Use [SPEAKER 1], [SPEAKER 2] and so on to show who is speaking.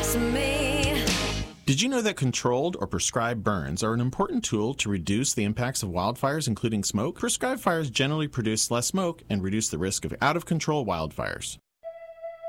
[SPEAKER 1] just me.
[SPEAKER 2] Did you know that controlled or prescribed burns are an important tool to reduce the impacts of wildfires, including smoke? Prescribed fires generally produce less smoke and reduce the risk of out-of-control wildfires.